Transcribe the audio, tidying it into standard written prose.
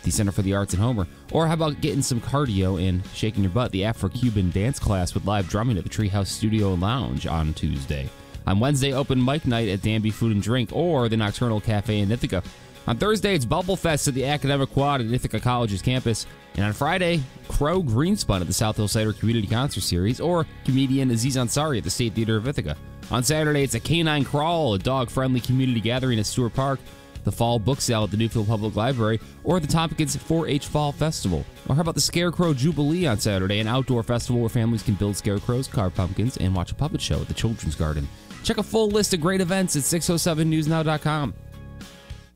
the Center for the Arts in Homer. Or how about getting some cardio and shaking your butt? The Afro-Cuban dance class with live drumming at the Treehouse Studio Lounge on Tuesday. On Wednesday, open mic night at Danby Food and Drink or the Nocturnal Cafe in Ithaca. On Thursday, it's Bubble Fest at the Academic Quad at Ithaca College's campus. And on Friday, Crow Greenspun at the South Hill Cider Community Concert Series or comedian Aziz Ansari at the State Theater of Ithaca. On Saturday, it's a Canine Crawl, a dog-friendly community gathering at Stewart Park, the Fall Book Sale at the Newfield Public Library, or the Tompkins 4-H Fall Festival. Or how about the Scarecrow Jubilee on Saturday, an outdoor festival where families can build scarecrows, carve pumpkins, and watch a puppet show at the Children's Garden. Check a full list of great events at 607newsnow.com.